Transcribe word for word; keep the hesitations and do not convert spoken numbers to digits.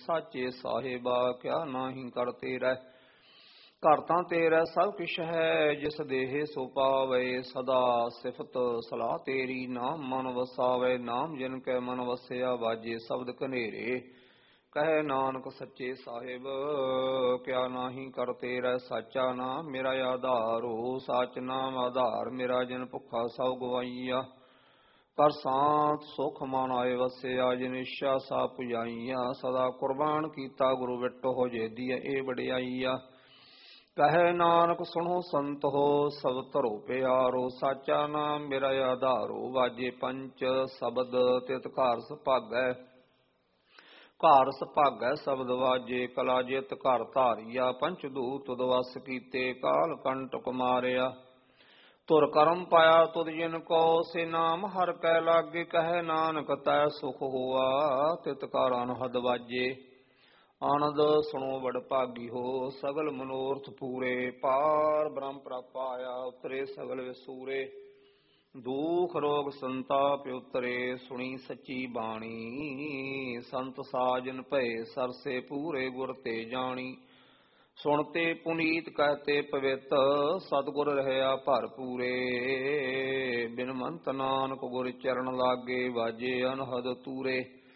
ਸਾਚੇ ਸਾਹਿਬਾ ਕਿਆ ਨਾਹੀ ਕਰ ਤੇਰਾ। ਘਰ ਤਾਂ ਤੇਰਾ ਸਭ ਕਿਛ ਹੈ, ਜਿਸ ਦੇਹ ਸੋ ਪਾਵੇ। ਸਦਾ ਸਿਫਤ ਸਲਾਹ ਤੇਰੀ, ਨਾਮ ਮਨ ਵਸਾਵੇ। ਨਾਮ ਜਿਨ ਕੈ ਮਨ ਵਸਿਆ, ਵਾਜੇ ਸ਼ਬਦ ਕਨੇਰੇ। ਕਹੈ ਨਾਨਕ ਸੱਚੇ ਸਾਹਿਬ ਕਿਆ ਨਾਹੀ ਕਰ ਤੇਰਾ। ਸਾਚਾ ਨਾਮ ਮੇਰਾ ਆਧਾਰੋ, ਸਾਚ ਨਾਮ ਆਧਾਰ ਮੇਰਾ। ਜਿਨ ਭੁੱਖਾ ਸਭ ਗਵਾਈਆ, ਪਰ ਸਾਂਤ ਸੁਖ ਮਨ ਆਏ ਵਸਿਆ। ਜਿਨ ਇੱਛਾ ਸਾ ਪੁਜਾਈਆ, ਸਦਾ ਕੁਰਬਾਨ ਕੀਤਾ ਗੁਰੂ ਵਿਟੋ। ਹੋ ਜੇਦੀ ਇਹ ਵਡਿਆਈਆ। ਕਹੈ ਨਾਨਕ ਸੁਣੋ ਸੰਤ ਹੋ, ਸਭ ਧਰੋ ਪਿਆਰੋ। ਸਾਚਾ ਨਾਮ ਮੇਰਾ ਆਧਾਰੋ, ਵਾਜੇ ਪੰਚ ਸ਼ਬਦ ਤਿਤ ਘਰ ਸੁਭਾਗੈ। ਘਰ ਸੁਭਾਗੈ ਸ਼ਬਦ ਵਾਜੇ, ਕਲਾ ਜਿਤ ਘਰ ਧਾਰੀਆ। ਪੰਚ ਦੂਤ ਤੁਧ ਵਸ ਕੀਤੇ, ਕਾਲ ਕੰਟਕ ਮਾਰਿਆ। ਤੁਰ ਕਰਮ ਪਾਇਆ ਤੁਧ ਜਿਨ ਕੋ, ਸੇ ਨਾਮ ਹਰ ਕੈ ਲਾਗੇ। ਕਹੈ ਨਾਨਕ ਤੈ ਸੁਖ ਹੋਆ, ਤਿਤ ਘਰ ਅਨਹਦ ਵਾਜੇ। ਆਨੰਦ ਸੁਣੋ ਵਡ ਭਾਗੀ ਹੋ, ਸਗਲ ਮਨੋਰਥ ਪੂਰੇ। ਪਾਰ ਬ੍ਰਹਮ ਪ੍ਰਭ ਪਾਇਆ, ਉਤਰੇ ਸਗਲ ਵਿਸੂਰੇ। ਦੁਖ ਰੋਗ ਸੰਤਾਪ ਉਤਰੇ, ਸੁਣੀ ਸੱਚੀ ਬਾਣੀ। ਸੰਤ ਸਾਜਨ ਭਏ ਸਰਸੇ, ਪੂਰੇ ਗੁਰ ਤੇ ਜਾਣੀ। ਸੁਣਤੇ ਪੁਨੀਤ ਕਹਤੇ ਪਵਿੱਤ, ਸਤਿਗੁਰ ਰਹਿਆ ਭਰਪੂਰੇ। ਬਿਨਮੰਤ ਨਾਨਕ ਗੁਰ ਚਰਨ ਲਾਗੇ, ਵਾਜੇ ਅਨਹਦ ਤੂਰੇ।